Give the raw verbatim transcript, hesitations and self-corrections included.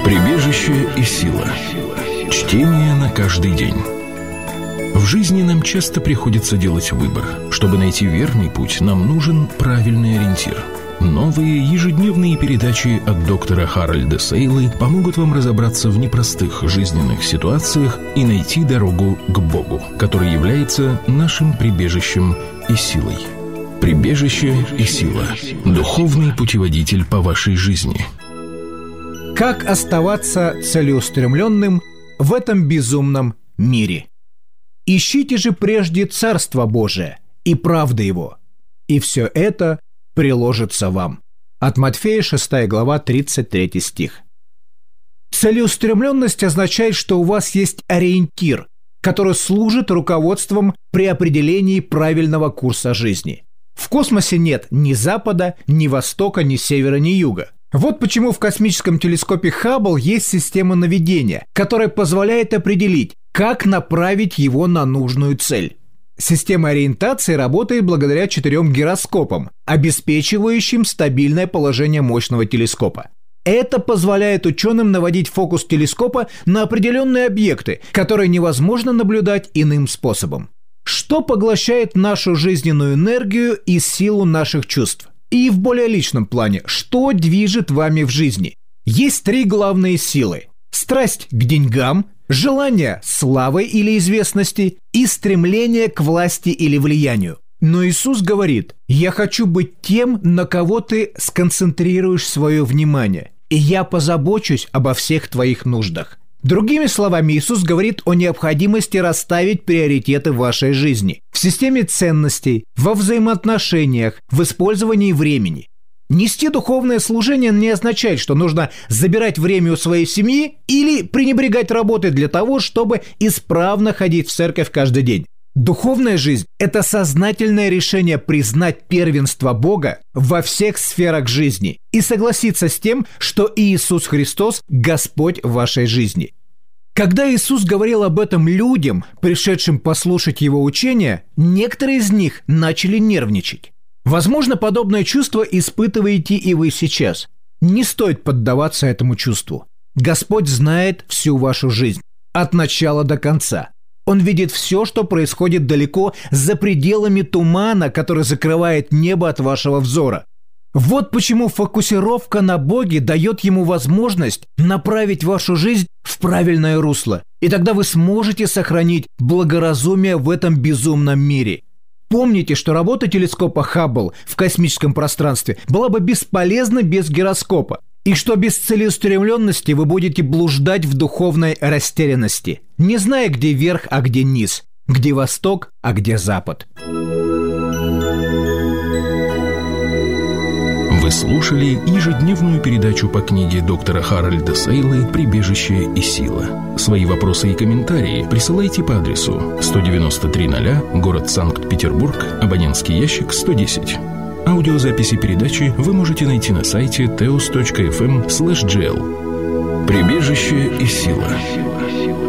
Прибежище и сила. Чтение на каждый день. В жизни нам часто приходится делать выбор. Чтобы найти верный путь, нам нужен правильный ориентир. Новые ежедневные передачи от доктора Харальда Сейлы помогут вам разобраться в непростых жизненных ситуациях и найти дорогу к Богу, который является нашим прибежищем и силой. Прибежище и сила. Духовный путеводитель по вашей жизни. Как оставаться целеустремленным в этом безумном мире? Ищите же прежде Царство Божие и правды Его, и все это приложится вам. От Матфея шестая глава, тридцать третий стих. Целеустремленность означает, что у вас есть ориентир, который служит руководством при определении правильного курса жизни. В космосе нет ни запада, ни востока, ни севера, ни юга. Вот почему в космическом телескопе Хаббл есть система наведения, которая позволяет определить, как направить его на нужную цель. Система ориентации работает благодаря четырем гироскопам, обеспечивающим стабильное положение мощного телескопа. Это позволяет ученым наводить фокус телескопа на определенные объекты, которые невозможно наблюдать иным способом. Что поглощает нашу жизненную энергию и силу наших чувств? И в более личном плане, что движет вами в жизни? Есть три главные силы: страсть к деньгам, желание славы или известности и стремление к власти или влиянию. Но Иисус говорит: «Я хочу быть тем, на кого ты сконцентрируешь свое внимание, и я позабочусь обо всех твоих нуждах». Другими словами, Иисус говорит о необходимости расставить приоритеты в вашей жизни, в системе ценностей, во взаимоотношениях, в использовании времени. Нести духовное служение не означает, что нужно забирать время у своей семьи или пренебрегать работой для того, чтобы исправно ходить в церковь каждый день. Духовная жизнь – это сознательное решение признать первенство Бога во всех сферах жизни и согласиться с тем, что Иисус Христос – Господь в вашей жизни. Когда Иисус говорил об этом людям, пришедшим послушать Его учения, некоторые из них начали нервничать. Возможно, подобное чувство испытываете и вы сейчас. Не стоит поддаваться этому чувству. Господь знает всю вашу жизнь, от начала до конца. Он видит все, что происходит далеко за пределами тумана, который закрывает небо от вашего взора. Вот почему фокусировка на Боге дает Ему возможность направить вашу жизнь в правильное русло, и тогда вы сможете сохранить благоразумие в этом безумном мире. Помните, что работа телескопа Хаббл в космическом пространстве была бы бесполезна без гироскопа, и что без целеустремленности вы будете блуждать в духовной растерянности, не зная, где верх, а где низ, где восток, а где запад. Вы слушали ежедневную передачу по книге доктора Харальда Сейлы «Прибежище и сила». Свои вопросы и комментарии присылайте по адресу сто девяносто три ноль, город Санкт-Петербург, абонентский ящик сто десять. Аудиозаписи передачи вы можете найти на сайте теос точка эф эм слэш джи эл. Прибежище и сила.